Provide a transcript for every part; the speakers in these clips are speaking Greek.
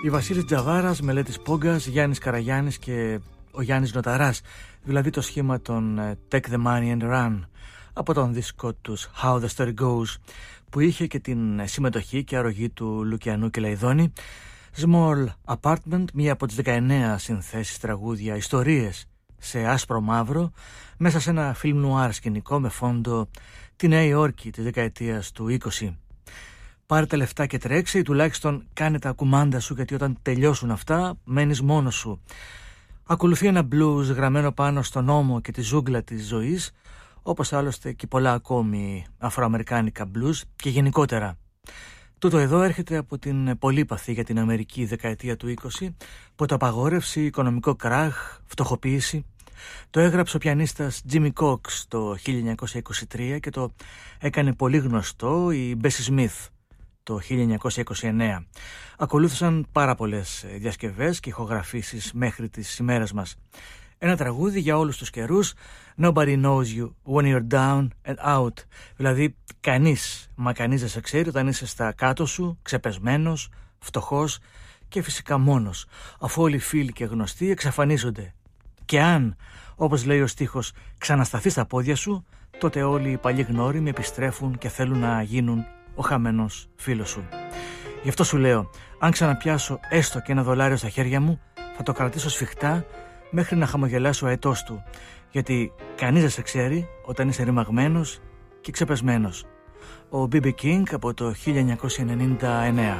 Η Βασίλης Τζαβάρας, Μελέτης Πόγκας, Γιάννης Καραγιάννης και ο Γιάννης Νοταράς, δηλαδή το σχήμα των Take the Money and Run από τον δίσκο τους How the Story Goes, που είχε και την συμμετοχή και αρρωγή του Λουκιανού και Λαϊδόνη. Small Apartment, μία από τις 19 συνθέσεις τραγούδια ιστορίες σε άσπρο μαύρο, μέσα σε ένα φιλμ νουάρ σκηνικό με φόντο τη Νέα Υόρκη της δεκαετίας του 20. Πάρε τα λεφτά και τρέξε, ή τουλάχιστον κάνε τα κουμάντα σου, γιατί όταν τελειώσουν αυτά μένεις μόνος σου. Ακολουθεί ένα blues γραμμένο πάνω στον ώμο και τη ζούγκλα της ζωής, όπως άλλωστε και πολλά ακόμη αφροαμερικάνικα blues και γενικότερα. Τούτο εδώ έρχεται από την πολύπαθη για την Αμερική δεκαετία του 20, ποταπαγόρευση, οικονομικό κράχ, φτωχοποίηση. Το έγραψε ο πιανίστας Jimmy Cox το 1923 και το έκανε πολύ γνωστό η Bessie Smith το 1929. Ακολούθησαν πάρα πολλές διασκευές και ηχογραφήσεις μέχρι τις ημέρες μας. Ένα τραγούδι για όλους τους καιρούς, Nobody knows you when you're down and out. Δηλαδή κανείς δεν σε ξέρει όταν είσαι στα κάτω σου, ξεπεσμένος, φτωχός και φυσικά μόνος, αφού όλοι οι φίλοι και γνωστοί εξαφανίζονται. Και αν, όπως λέει ο στίχος, ξανασταθείς στα πόδια σου, τότε όλοι οι παλιοί γνώριμοι επιστρέφουν και θέλουν να γίνουν ο χαμένος φίλος σου. Γι' αυτό σου λέω, αν ξαναπιάσω έστω και $1 στα χέρια μου, θα το κρατήσω σφιχτά μέχρι να χαμογελάσει ο αετός του, γιατί κανείς δεν σε ξέρει όταν είσαι ρημαγμένος και ξεπεσμένος. Ο B.B. King από το 1999.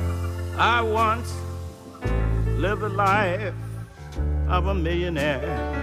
I once lived a life of a millionaire.